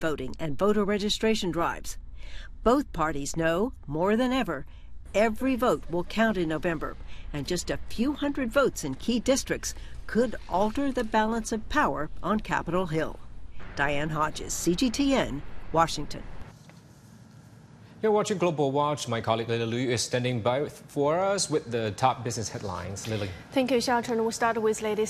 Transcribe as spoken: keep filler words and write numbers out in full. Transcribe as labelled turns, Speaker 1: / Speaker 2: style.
Speaker 1: voting and voter registration drives. Both parties know, more than ever, every vote will count in November, and just a few hundred votes in key districts could alter the balance of power on Capitol Hill. Diane Hodges, C G T N, Washington.
Speaker 2: You're watching Global Watch. My colleague Lily Liu is standing by for us with the top business headlines. Lily.
Speaker 3: Thank you, Xiaochen. We'll start with latest